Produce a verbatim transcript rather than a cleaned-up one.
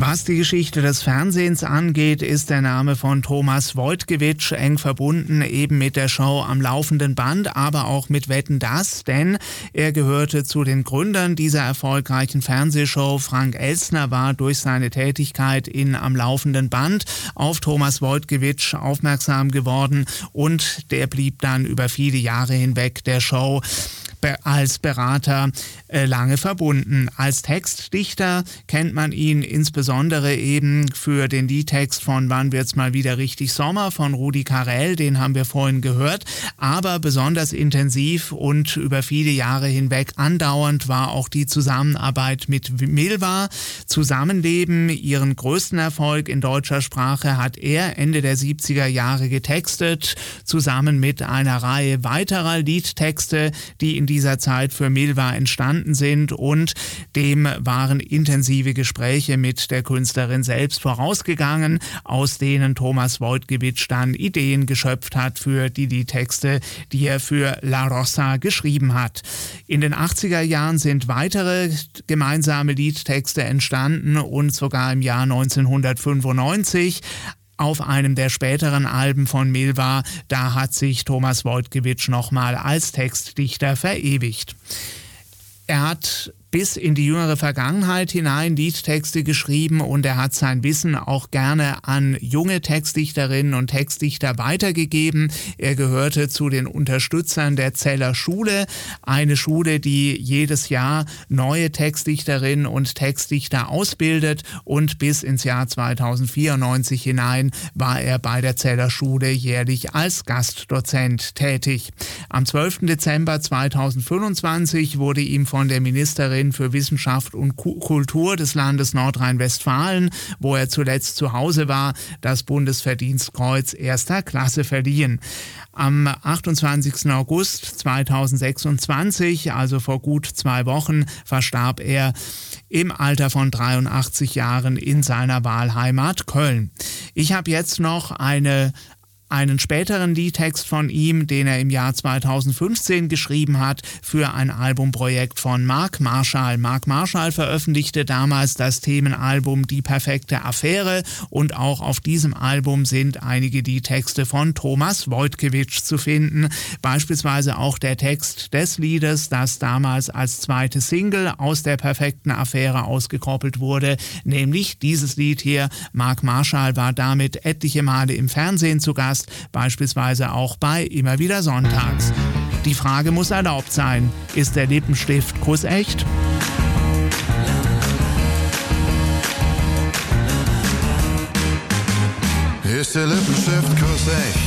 Was die Geschichte des Fernsehens angeht, ist der Name von Thomas Wojtkiewicz eng verbunden eben mit der Show am laufenden Band, aber auch mit Wetten, dass, denn er gehörte zu den Gründern dieser erfolgreichen Fernsehshow. Frank Elstner war durch seine Tätigkeit in Am laufenden Band auf Thomas Wojtkiewicz aufmerksam geworden und der blieb dann über viele Jahre hinweg der Show als Berater äh, lange verbunden. Als Textdichter kennt man ihn insbesondere eben für den Liedtext von Wann wird's mal wieder richtig Sommer von Rudi Carrell, den haben wir vorhin gehört, aber besonders intensiv und über viele Jahre hinweg andauernd war auch die Zusammenarbeit mit Milva. Zusammenleben, ihren größten Erfolg in deutscher Sprache, hat er Ende der siebziger Jahre getextet, zusammen mit einer Reihe weiterer Liedtexte, die in dieser Zeit für Milva entstanden sind, und dem waren intensive Gespräche mit der Künstlerin selbst vorausgegangen, aus denen Thomas Wojtkiewicz dann Ideen geschöpft hat für die Liedtexte, die er für La Rosa geschrieben hat. In den achtziger Jahren sind weitere gemeinsame Liedtexte entstanden und sogar im Jahr neunzehnhundertfünfundneunzig auf einem der späteren Alben von Milva, da hat sich Thomas Wojtkiewicz nochmal als Textdichter verewigt. Er hat bis in die jüngere Vergangenheit hinein Liedtexte geschrieben und er hat sein Wissen auch gerne an junge Textdichterinnen und Textdichter weitergegeben. Er gehörte zu den Unterstützern der Zeller Schule, eine Schule, die jedes Jahr neue Textdichterinnen und Textdichter ausbildet, und bis ins Jahr zweitausendvierundneunzig hinein war er bei der Zeller Schule jährlich als Gastdozent tätig. Am zwölften Dezember zweitausendfünfundzwanzig wurde ihm von der Ministerin für Wissenschaft und Kultur des Landes Nordrhein-Westfalen, wo er zuletzt zu Hause war, das Bundesverdienstkreuz erster Klasse verliehen. Am achtundzwanzigsten August zweitausendsechsundzwanzig, also vor gut zwei Wochen, verstarb er im Alter von dreiundachtzig Jahren in seiner Wahlheimat Köln. Ich habe jetzt noch eine einen späteren Liedtext von ihm, den er im Jahr zweitausendfünfzehn geschrieben hat für ein Albumprojekt von Mark Marschall. Mark Marschall veröffentlichte damals das Themenalbum Die perfekte Affäre, und auch auf diesem Album sind einige Liedtexte von Thomas Wojtkiewicz zu finden. Beispielsweise auch der Text des Liedes, das damals als zweite Single aus der perfekten Affäre ausgekoppelt wurde, nämlich dieses Lied hier. Mark Marschall war damit etliche Male im Fernsehen zu Gast, beispielsweise auch bei Immer wieder sonntags. Die Frage muss erlaubt sein: Ist der Lippenstift kussecht? Ist der Lippenstift kussecht?